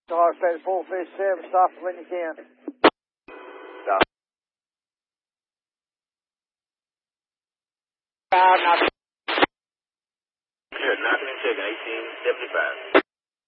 Hard 457, stop when you can. Stop. Not. Here, knocking and checking, 1875.